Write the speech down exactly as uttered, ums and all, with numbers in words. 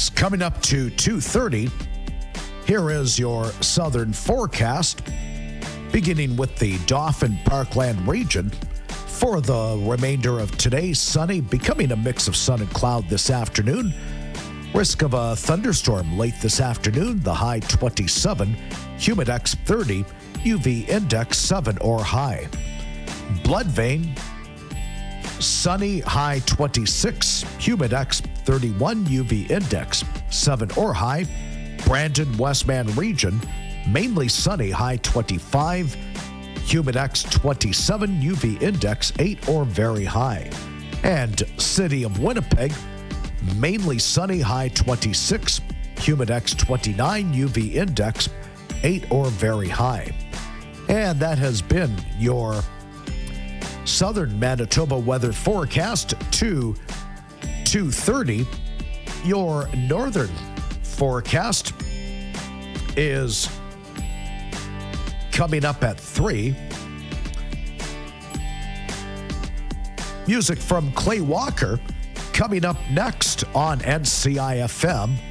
It's coming up to two thirty. Here is your southern forecast, beginning with the Dauphin Parkland region. For the remainder of today, sunny, becoming a mix of sun and cloud this afternoon. Risk of a thunderstorm late this afternoon, the high twenty-seven, humidex thirty, U V index seven or high. Bloodvein, sunny, high twenty-six, humidex thirty-one, U V index seven or high. Brandon, Westman region, mainly sunny, high twenty-five, humidex twenty-seven, U V index eight or very high. And City of Winnipeg, mainly sunny, high twenty-six, humidex twenty-nine, U V index eight or very high. And that has been your southern Manitoba weather forecast to two thirty. Your northern forecast is coming up at three. Music from Clay Walker coming up next on N C I F M.